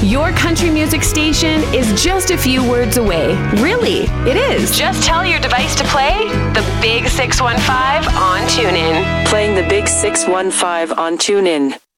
Your country music station is just a few words away. Really, it is. Just tell your device to play the Big 615 on TuneIn. Playing the Big 615 on TuneIn.